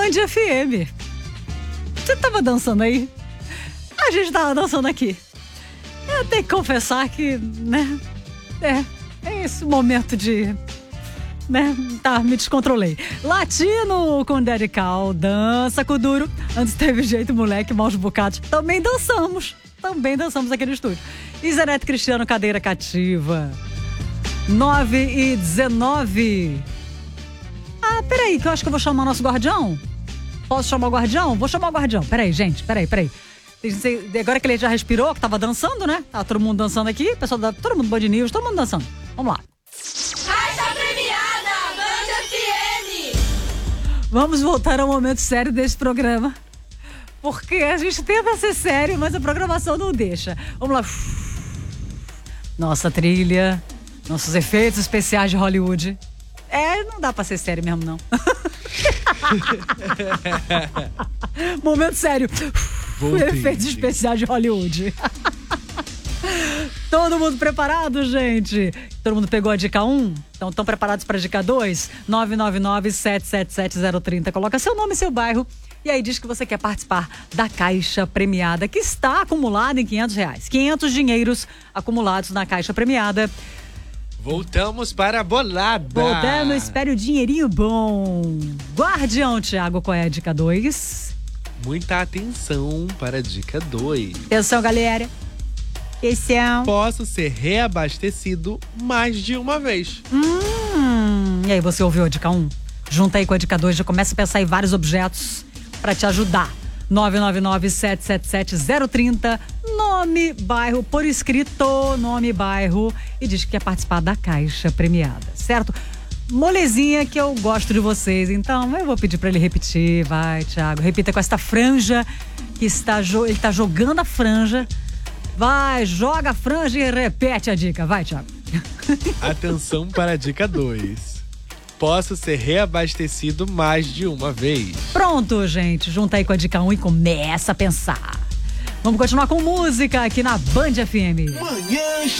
Band FM. Você tava dançando aí? A gente tava dançando aqui. Eu tenho que confessar que, né? É esse momento de... né? Tá, me descontrolei. Latino com Daddy Cal, dança com duro. Antes teve Jeito Moleque, Maus Bocados. Também dançamos aqui no estúdio. E Zeneto Cristiano, Cadeira Cativa. 9h19. Ah, peraí, que eu acho que eu vou chamar o nosso guardião. Posso chamar o guardião? Vou chamar o guardião. Peraí, gente, peraí. Agora que ele já respirou, que tava dançando, né? Tá todo mundo dançando aqui. Pessoal todo mundo Band News, todo mundo dançando. Vamos lá. Caixa Premiada, Band FM. Vamos voltar ao momento sério desse programa. Porque a gente tenta ser sério, mas a programação não deixa. Vamos lá. Nossa trilha, nossos efeitos especiais de Hollywood. Não dá pra ser sério mesmo, não. Momento sério. Efeitos especiais de Hollywood. Todo mundo preparado, gente? Todo mundo pegou a dica 1? Então, estão preparados para a dica 2? 999-777-030. Coloca seu nome e seu bairro. E aí diz que você quer participar da Caixa Premiada, que está acumulada em R$500. 500 dinheiros acumulados na Caixa Premiada. Voltamos para a bolada. Voltando, espere o dinheirinho bom. Guardião, Thiago, qual é a dica 2? Muita atenção para a dica 2. Atenção, galera. Atenção. Posso ser reabastecido mais de uma vez. E aí, você ouviu a dica 1? Junta aí com a dica 2, já começa a pensar em vários objetos para te ajudar. 999-777-030. Nome, bairro, por escrito, nome, bairro. E diz que quer participar da Caixa Premiada, certo? Molezinha que eu gosto de vocês. Então, eu vou pedir para ele repetir. Vai, Thiago. Repita com esta franja que ele tá jogando a franja. Vai, joga a franja e repete a dica. Vai, Thiago. Atenção para a dica 2. Posso ser reabastecido mais de uma vez. Pronto, gente. Junta aí com a dica 1 e começa a pensar. Vamos continuar com música aqui na Band FM. Manhãs